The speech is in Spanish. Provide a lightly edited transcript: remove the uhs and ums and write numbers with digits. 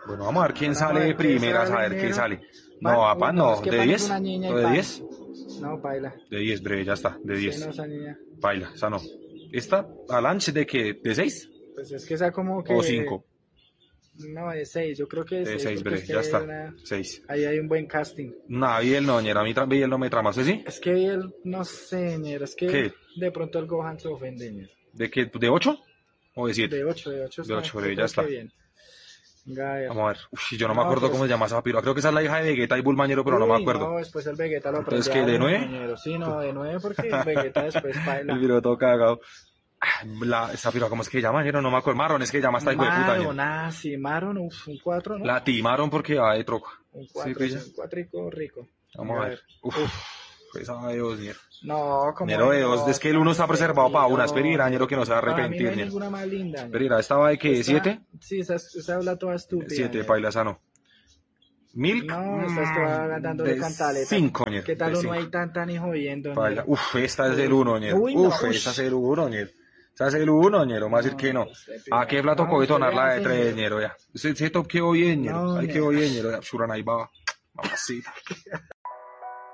Bueno, vamos a ver quién Vamos a sale de ver qué primeras, a sale, ver qué mero. sale. No, papá, No, no. es que ¿De Pan es 10? una niña y ¿O de Pan. 10? No, baila. De 10, breve, ya está, de Sí, 10. no, esa niña. Baila, esa no. ¿Esta, Alanche, de qué? ¿De 6? Pues es que esa como ¿O que... 5? No, de 6, yo creo que de De 6, 6, porque es breve, que ya ahí hay está. una... 6. Ahí hay un buen casting. Nah, Biel no, ñera, a mí Biel no me trama, ¿sí? ¿Sí? Es que él, no sé, ñero, es que ¿Qué? de pronto el Gohan se ofende, ñero. ¿De qué? ¿De 8? ¿O de 7? De 8 De está, 8, yo breve, ya creo está. que bien. Venga, a ver. Vamos a ver. Uf, yo no me No, acuerdo pues... cómo se llama esa piroa. Creo que esa es la hija de Vegeta y Bulmañero, pero no me Uy, acuerdo. no, después el Vegeta lo Entonces, prende ¿qué? a ¿De uno, 9? ñero. Sí, no, de 9 porque el Vegeta después baila. El video todo cagado. Esa piroa, ¿cómo es que llama, ñero? No me acuerdo. Maron, es que llama esta hijo de puta, ñero. Maron, ah, sí, Maron, uf, un 4, ¿no? La timaron porque va de troco. Un Sí, 4, pilla. un 4 rico. Vamos a ver. Uf, esa de 2, ñero. No, como Ñero de 2, es que el 1 está preservado para una. Espera, no, ñero, que no se va a para mí no arrepentir, hay ñero. ninguna más linda. Espera, ¿esta va de qué? Esta- ¿7? Sí, esa habla toda estúpida. 7, ñero. paila, esa no. ¿Milk? No, esta está dándole de cantaleta. 5, ñero. ¿Qué tal de uno 5. ahí tan y jodiendo, Paila. ñero? Uf, esta es el 1, ñero. Uy, no, Uf, uy. esta es el 1, ñero. Esa es el 1, ñero. Más decir que no. ¿A qué plato No, coge usted tonar le la de hace, 3, ñero. ñero? Ya. Ese top quedó bien, ñero. No, Ahí ñero. quedó bien, ñero. Suran ahí va. Mamacita.